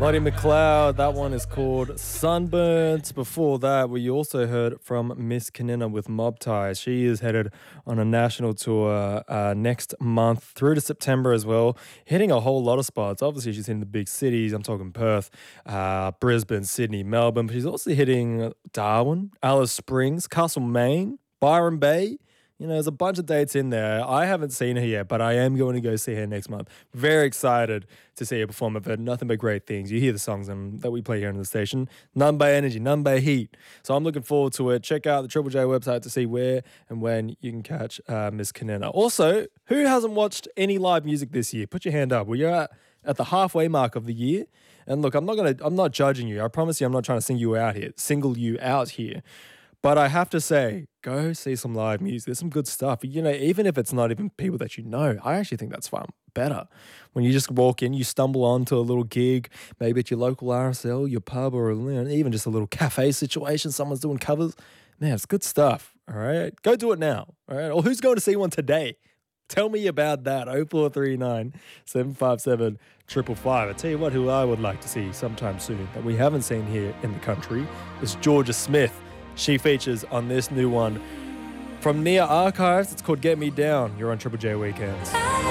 Lottie McLeod, that one is called Sunburnt. Before that, we also heard from Miss Kanina with Mob Ties. She is headed on a national tour next month through to September as well, hitting a whole lot of spots. Obviously, she's in the big cities. I'm talking Perth, Brisbane, Sydney, Melbourne. But she's also hitting Darwin, Alice Springs, Castlemaine, Byron Bay. You know, there's a bunch of dates in there. I haven't seen her yet, but I am going to go see her next month. Very excited to see her perform. I've heard nothing but great things. You hear the songs that we play here on the station. None by energy, none by heat. So I'm looking forward to it. Check out the Triple J website to see where and when you can catch Miss Kanina. Also, who hasn't watched any live music this year? Put your hand up. Well, you're at the halfway mark of the year. And look, I'm not judging you. I promise you I'm not trying to single you out here. But I have to say, go see some live music. There's some good stuff. You know, even if it's not even people that you know, I actually think that's fun. Better. When you just walk in, you stumble onto a little gig, maybe at your local RSL, your pub, or even just a little cafe situation. Someone's doing covers. Man, it's good stuff. All right? Go do it now. All right? Or who's going to see one today? Tell me about that. 0439 757 555. I tell you what, who I would like to see sometime soon that we haven't seen here in the country is Georgia Smith. She features on this new one from Nia Archives. It's called Get Me Down. You're on Triple J Weekends.